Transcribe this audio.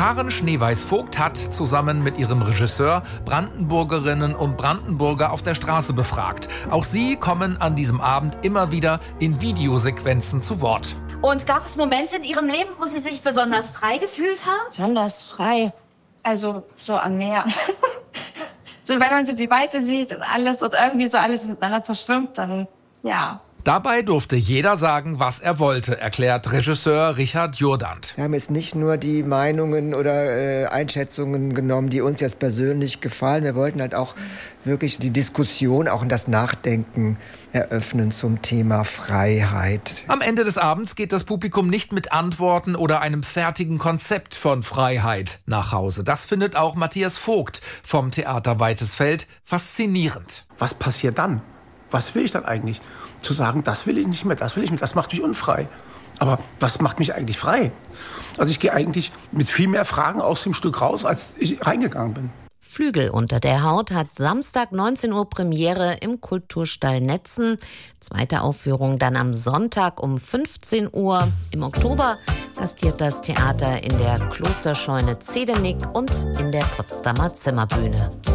Karen Schneeweiß-Vogt hat zusammen mit ihrem Regisseur Brandenburgerinnen und Brandenburger auf der Straße befragt. Auch sie kommen an diesem Abend immer wieder in Videosequenzen zu Wort. Und gab es Momente in Ihrem Leben, wo Sie sich besonders frei gefühlt haben? Besonders frei? Also so am Meer. So, wenn man so die Weite sieht und alles und irgendwie so alles miteinander verschwimmt, dann ja. Dabei durfte jeder sagen, was er wollte, erklärt Regisseur Richard Jourdant. Wir haben jetzt nicht nur die Meinungen oder Einschätzungen genommen, die uns jetzt persönlich gefallen. Wir wollten halt auch wirklich die Diskussion, auch das Nachdenken eröffnen zum Thema Freiheit. Am Ende des Abends geht das Publikum nicht mit Antworten oder einem fertigen Konzept von Freiheit nach Hause. Das findet auch Matthias Vogt vom Theater Weites Feld faszinierend. Was passiert dann? Was will ich dann eigentlich? Zu sagen, das will ich nicht mehr, das will ich nicht mehr, das macht mich unfrei. Aber was macht mich eigentlich frei? Also ich gehe eigentlich mit viel mehr Fragen aus dem Stück raus, als ich reingegangen bin. Flügel unter der Haut hat Samstag 19 Uhr Premiere im Kulturstall Netzen. Zweite Aufführung dann am Sonntag um 15 Uhr. Im Oktober gastiert das Theater in der Klosterscheune Zedenick und in der Potsdamer Zimmerbühne.